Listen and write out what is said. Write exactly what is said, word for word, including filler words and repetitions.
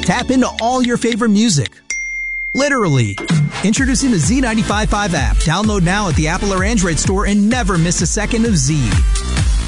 Tap into all your favorite music. Literally. Introducing the Z ninety-five point five app. Download now at the Apple or Android store and never miss a second of Z.